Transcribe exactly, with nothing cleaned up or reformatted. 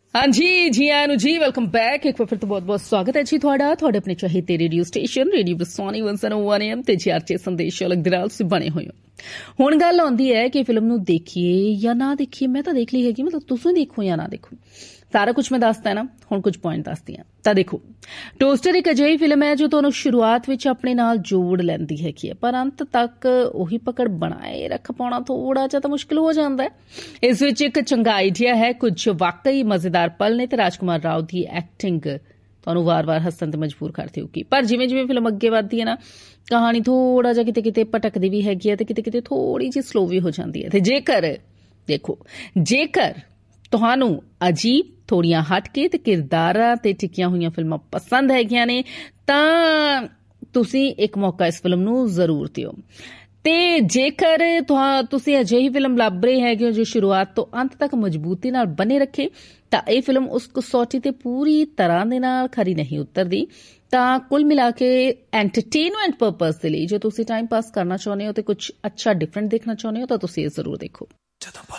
हाँ जी जी आनु जी welcome back. एक बार फिर तो बहुत बहुत स्वागत है जी थोड़ा थोड़े अपने चाहते रेडियो स्टेशन रेडियो बरसानी वन सौ वन एम ते जीआरचे संदेश अलग दिराल से बने हुए हो। हुण गल आउंदी है कि फिल्म नूं देखिए या ना देखिए। मैं तो देख ली हैगी, मतलब तुसीं देखो या ना देखो, सारा कुछ मैं दसदा है ना। हुण कुछ पॉइंट दसदी हां। तां देखो, टोस्टर एक अजिही फिल्म है जो तुहानूं शुरुआत विच अपने नाल जोड़ लैंदी हैगी है, पर अंत तक उही पकड़ बनाए रख पाउणा थोड़ा जिहा तां मुश्किल हो जांदा है। इस विच एक चंगा आइडिया है, कुछ वाकई मजेदार पल ने ते राजकुमार राव दी एक्टिंग तुहानूं वार-वार हੱਸਣ ते मजबूर करदी होगी। पर जिवें जिवें फिल्म अगे वधदी है ना, कहानी थोड़ा जिहा किते किते भटकदी भी हैगी है ते किते किते थोड़ी जी स्लो भी हो जांदी है। ते जेकर देखो जेकर तुहानूं अजीब थोड़ियां हटके ते किरदारां ते टिकियां होईयां फिल्मां पसंद हैगियां ने तां तुसीं एक मौका इस फिल्म नूं जरूर दिओ। ते जेकर तुसीं अजिही फिल्म लभ रहे हैगे हो जो शुरुआत तो अंत तक मजबूती नाल बने रखे तां इह फिल्म उस कसौटी ते पूरी तरह दे नाल खरी नहीं उतरदी। तां कुल मिला के एंटरटेनमेंट पर्पज दे लई जो तुसीं टाइम पास करना चाहुंदे हो ते कुछ अच्छा डिफरेंट देखना चाहुंदे हो तां तुसीं इह जरूर देखो।